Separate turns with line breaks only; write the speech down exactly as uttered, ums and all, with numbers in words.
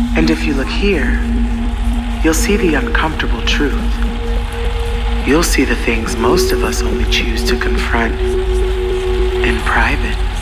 And if you look here, you'll see the uncomfortable truth. You'll see the things most of us only choose to confront in private.